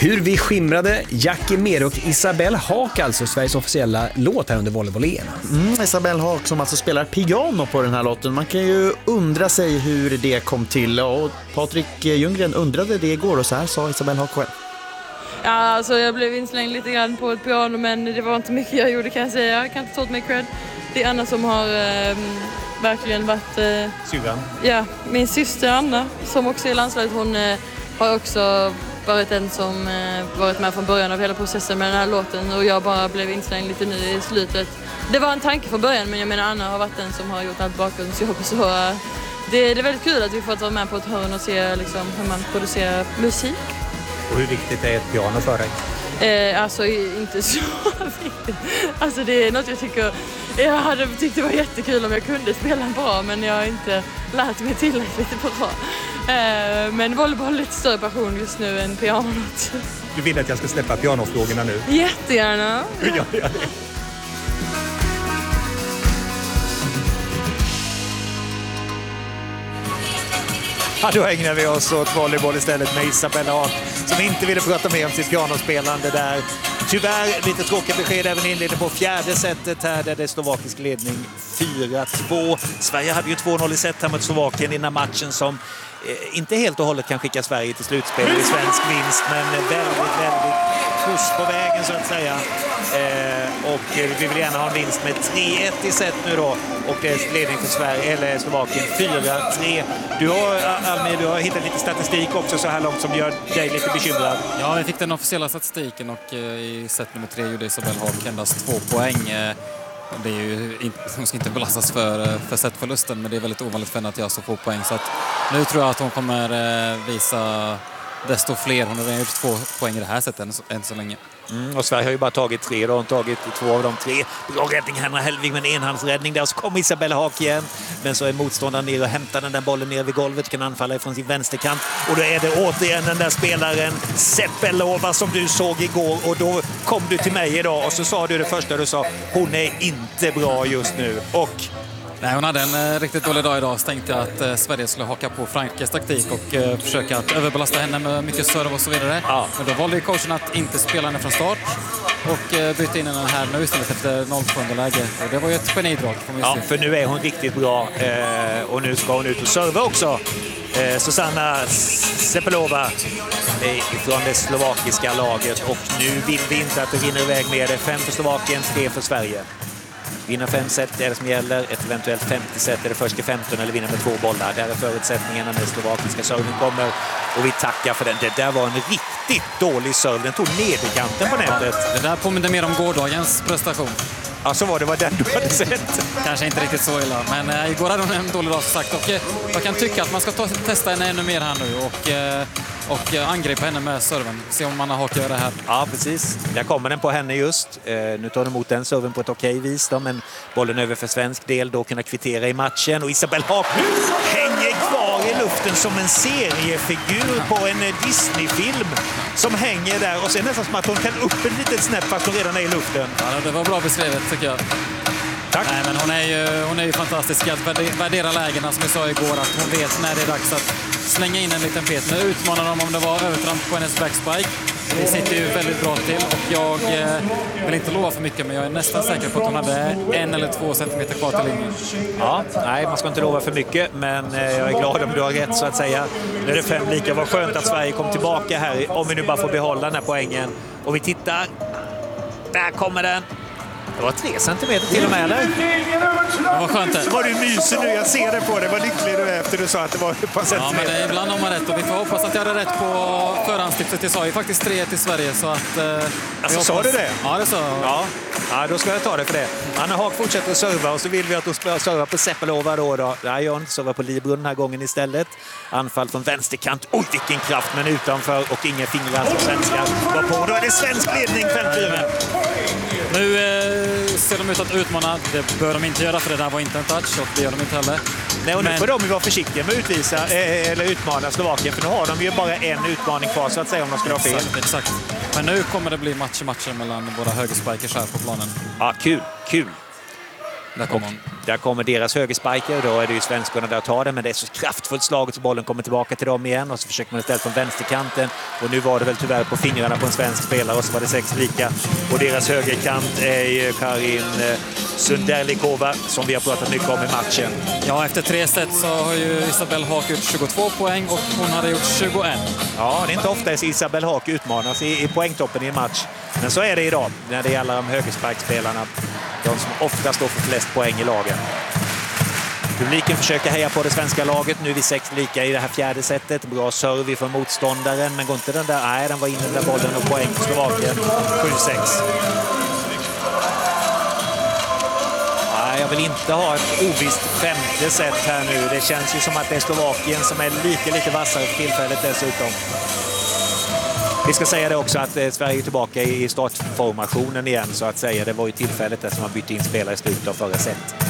Hur vi skimrade, Jackie Mere och Isabelle Haak, alltså Sveriges officiella låt här under volleyboll-EM. Isabelle Haak som alltså spelar piano på den här låten. Man kan ju undra sig hur det kom till, och Patrik Ljunggren undrade det igår, och så här sa Isabelle Haak själv. Ja, alltså jag blev inslängd lite grann på ett piano, men det var inte mycket jag gjorde, kan jag säga. Jag kan inte ta åt mig cred. Det är Anna som har verkligen varit... Syrran? Ja, min syster Anna som också är landslaget, hon har också varit den som varit med från början av hela processen med den här låten, och jag bara blev inslängd lite nu i slutet. Det var en tanke från början, men jag menar Anna har varit den som har gjort allt bakgrundsjobb, så det är väldigt kul att vi fått vara med på ett hörn och se liksom, hur man producerar musik. Och hur viktigt är ett piano för dig? Alltså inte så viktigt. Alltså det är något jag hade tyckt det var jättekul om jag kunde spela bra, men jag har inte lärt mig tillräckligt bra. Men volleyboll är lite större passion just nu än pianot. Du vill att jag ska släppa pianofrågorna nu? Jättegärna. Ja, det. Ja, då ägnar vi oss åt volleyboll istället med Isabelle Haak som inte ville prata mer om sitt pianospelande där. Tyvärr lite tråkiga besked även inledning på fjärde setet här där det är slovakisk ledning 4-2. Sverige hade ju 2-0 i set här mot Slovakien i den här matchen som inte helt och hållet kan skicka Sverige till slutspel i svensk vinst, men väldigt puss på vägen så att säga. Och vi vill gärna ha en vinst med 3-1 i set nu då, och det är ledning för Sverige eller Slovakien 4-3. Du har hittat lite statistik också så här långt som gör dig lite bekymrad. Ja, vi fick den officiella statistiken och i set nummer 3 gjorde Isabelle Haak endast 2 poäng. Det är ju hon ska inte belastas för setförlusten, men det är väldigt ovanligt för henne att göra så få poäng, så att nu tror jag att hon kommer visa desto fler. Hon har redan gjort 2 poäng i det här sättet än så länge. Och Sverige har ju bara tagit 3, då har hon tagit 2 av de 3. Bra räddning, Hanna Hellvig med en enhandsräddning där, och så kommer Isabelle Haak igen. Men så är motståndaren ner och hämtar den där bollen ner vid golvet, kan anfalla ifrån sin vänsterkant. Och då är det återigen den där spelaren Sepelova som du såg igår, och då kom du till mig idag och så sa du det första du sa, hon är inte bra just nu. Och nej, hon hade en riktigt dålig dag idag. Så tänkte jag att Sverige skulle haka på Frankrikes taktik och försöka att överbelasta henne med mycket serve och så vidare. Ja. Men då valde coachen att inte spela henne från start och byta in den här nu istället efter 0-2 läge. Och det var ju ett genidrag. Ja, för nu är hon riktigt bra och nu ska hon ut och serva också. Susanna Sepelova från det slovakiska laget, och nu vill vi inte att det rinner iväg med det. 5 för Slovakien, 3 för Sverige. Vinna 5 set är det som gäller. Ett eventuellt 50 set är det först i 15 eller vinna med 2 bollar. Där är förutsättningarna när slovakiska serven kommer. Och vi tackar för den. Det där var en riktigt dålig serve. Den tog nederkanten på nätet. Det där påminner mer om gårdagens prestation. Ja, så var det. Var den du hade sett? Kanske inte riktigt så illa. Men igår hade hon en dålig dag som sagt. Och jag kan tycka att man ska testa henne ännu mer här nu. Och angripa henne med serven. Se om man har hårt att göra det här. Ja, precis. Där kommer den på henne just. Nu tar de emot den serven på ett okej vis då, men bollen över för svensk del då kunna kvittera i matchen. Och Isabelle Haak hänger kvar i luften som en seriefigur på en Disney-film som hänger där. Och sen nästan som att hon kan upp en litet snäpp fast hon redan är i luften. Ja, det var bra beskrivet tycker jag. Tack. Nej, men hon är ju fantastisk att värdera lägena, som jag sa igår, att hon vet när det är dags att slänga in en liten pet. Nu utmanar de om det var övertramp på hennes backspike. Det sitter ju väldigt bra till, och jag vill inte lova för mycket, men jag är nästan säker på att hon hade 1 eller 2 centimeter kvar till linjen. Ja, nej, man ska inte lova för mycket, men jag är glad om du har rätt så att säga. Nu är det 5 lika. Vad skönt att Sverige kom tillbaka här, om vi nu bara får behålla den här poängen. Och vi tittar. Där kommer den. Det var 3 centimeter till och med, eller? Det var skönt det. Var du mysig nu? Jag ser det på dig. Vad lycklig du är efter du sa att det var ett par centimeter. Ja, men det är ibland har man rätt, och vi får hoppas att jag hade rätt på förhandstipset. Jag sa ju faktiskt 3 till Sverige, så att... Alltså, sa du det? Ja, det sa jag. Ja, då ska jag ta det för det. Anna Haak fortsätter att serva, och så vill vi att hon ska serva på Sepelova då. Nej, jag servar på Libro den här gången istället. Anfall från vänsterkant. Oj, vilken kraft, men utanför och inga fingrar som svenskar var på. Då är det svensk ledning, 5-4. Nu ser de ut att utmana. Det bör de inte göra, för det där var inte en touch, och det gör de inte heller. Nej, och nu får de ju vara försiktiga med att utvisa eller utmana Slovakien, för nu har de ju bara en utmaning kvar så att säga om de skulle ha fel. Exakt. Men nu kommer det bli matcher mellan våra högerspikers här på planen. Ja, kul. Där kommer deras högerspiker. Då är det ju svenskarna där att ta den, men det är så kraftfullt slaget så bollen kommer tillbaka till dem igen och så försöker man istället från vänsterkanten. Och nu var det väl tyvärr på fingrarna på en svensk spelare och så var det 6 lika. Och deras högerkant är Karin Sunderlikova som vi har pratat mycket om i matchen. Ja, efter 3 set så har ju Isabelle Haak gjort 22 poäng och hon hade gjort 21. Ja, det är inte ofta Isabelle Haak utmanas i poängtoppen i en match. Men så är det idag när det gäller de högersparkspelarna. De som ofta står för flest poäng i lagen. Publiken försöker heja på det svenska laget. Nu är vi 6 lika i det här 4:e setet. Bra serve från motståndaren, men går inte den där? Nej, den var inne den där bollen och poäng för Slovakien. 7-6. Nej, jag vill inte ha ett ovisst 5:e set här nu. Det känns ju som att det är Slovakien som är lite vassare för tillfället dessutom. Vi ska säga det också att Sverige är tillbaka i startformationen igen så att säga. Det var ju tillfället där som man bytte in spelare i slutet av förra set.